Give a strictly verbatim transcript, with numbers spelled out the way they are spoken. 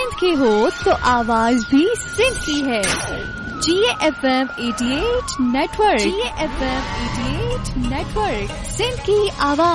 सिंध की हो तो आवाज भी सिंध की है। जी एफ एम अठासी नेटवर्क, जी एफ एम अठासी नेटवर्क, सिंध की आवाज।